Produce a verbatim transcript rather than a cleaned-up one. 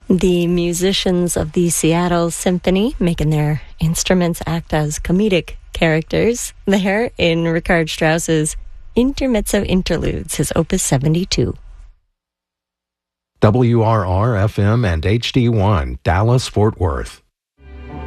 The musicians of the Seattle Symphony making their instruments act as comedic characters there in Richard Strauss's Intermezzo Interludes, his Opus seventy-two. W R R F M and H D one, Dallas, Fort Worth.